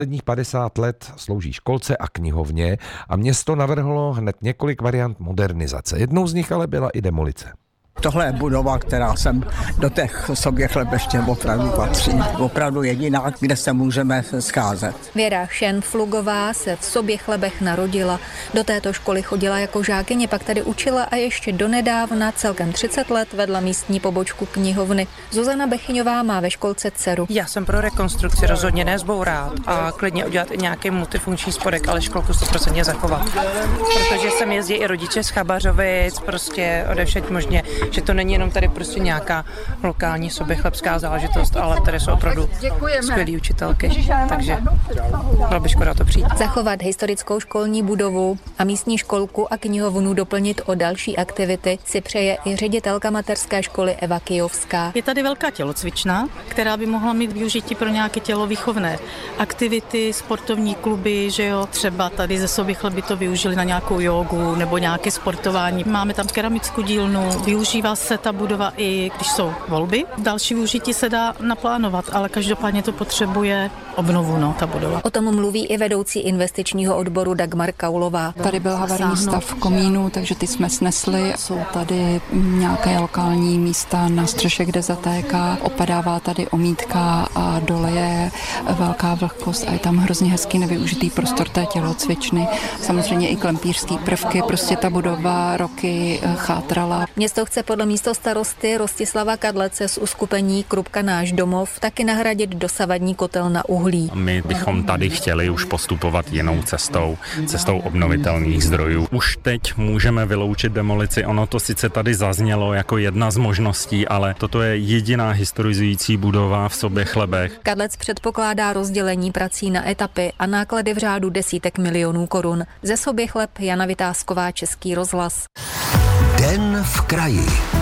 Posledních 50 let slouží školce a knihovně a město navrhlo hned několik variant modernizace. Jednou z nich ale byla i demolice. Tohle je budova, která sem do těch Soběchleb ještě opravdu patří. Opravdu jediná, kde se můžeme scházet. Věra Šenflugová se v Soběchlebech narodila. Do této školy chodila jako žákyně, pak tady učila a ještě donedávna celkem 30 let vedla místní pobočku knihovny. Zuzana Bechyňová má ve školce dceru. Já jsem pro rekonstrukci rozhodně nezbourat a klidně udělat i nějaký multifunkční spodek, ale školku 100% zachovat. Protože sem jezdí i rodiče z Chabařovic, prostě odevšad možně, že to není jenom tady prostě nějaká lokální soběchlebská záležitost, ale tady jsou opravdu skvělý učitelky, takže bylo by škoda to přijít. Zachovat historickou školní budovu a místní školku a knihovnu doplnit o další aktivity si přeje i ředitelka mateřské školy Eva Kijovská. Je tady velká tělocvična, která by mohla mít využití pro nějaké tělovýchovné aktivity, sportovní kluby, že jo, třeba tady ze Soběchleb by to využili na nějakou jogu nebo nějaké sportování. Máme tam keramickou dílnu, využívá se ta budova i když jsou volby. Další využití se dá naplánovat, ale každopádně to potřebuje obnovu, ta budova. O tom mluví i vedoucí investičního odboru Dagmar Kaulová. Tady byl havarijní stav komínů, takže ty jsme snesli. Jsou tady nějaké lokální místa na střeše, kde zatéká, opadává tady omítka a dole je velká vlhkost a je tam hrozně hezký nevyužitý prostor té tělocvičny. Samozřejmě i klempířský prvky, prostě ta budova roky chátrala. Město chce podle místostarosty Rostislava Kadlece z uskupení Krupka náš domov taky nahradit dosavadní kotel na uhlí. My bychom tady chtěli už postupovat jinou cestou obnovitelných zdrojů. Už teď můžeme vyloučit demolici. Ono to sice tady zaznělo jako jedna z možností, ale toto je jediná historizující budova v Soběchlebech. Kadlec předpokládá rozdělení prací na etapy a náklady v řádu desítek milionů korun. Ze Soběchleb Jana Vitásková, Český rozhlas. Den v kraji.